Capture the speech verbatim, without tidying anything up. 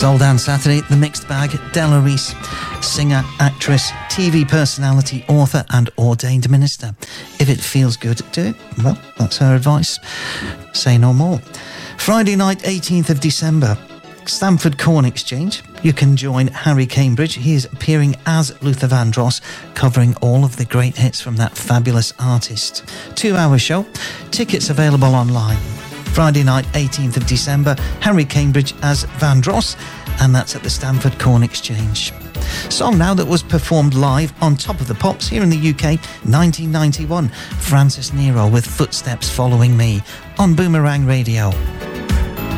Sold on Saturday, The Mixed Bag, Della Reese, singer, actress, T V personality, author and ordained minister. If it feels good, do it. Well, that's her advice. Say no more. Friday night, eighteenth of December, Stamford Corn Exchange. You can join Harry Cambridge. He is appearing as Luther Vandross, covering all of the great hits from that fabulous artist. Two-hour show. Tickets available online. Friday night, eighteenth of December, Harry Cambridge as Vandross, and that's at the Stamford Corn Exchange. Song now that was performed live on Top of the Pops here in the U K, nineteen ninety-one. Francis Nero with Footsteps Following Me on Boomerang Radio.